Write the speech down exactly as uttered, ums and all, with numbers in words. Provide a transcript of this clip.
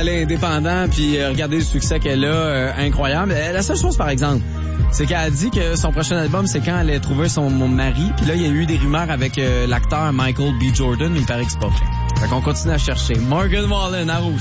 aller indépendant puis euh, regarder le succès qu'elle a, euh, incroyable. Euh, la seule chose, par exemple, c'est qu'elle a dit que son prochain album, c'est quand elle a trouvé son mari. Puis là, il y a eu des rumeurs avec euh, l'acteur Michael B. Jordan, mais il paraît que c'est pas vrai. Fait qu'on continue à chercher. Morgan Wallen à Rouge.